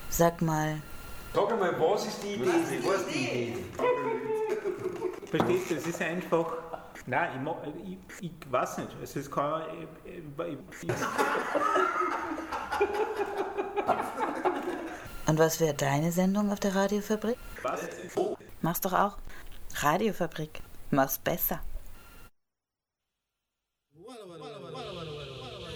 Sag mal. Sag einmal, was ist die Idee? Was ist die Idee? Verstehst du, es ist einfach. Nein, ich weiß nicht. Es ist kein. Und was wäre deine Sendung auf der Radiofabrik? Was? Mach's doch auch. Radiofabrik. Mach's besser. Voilà, voilà.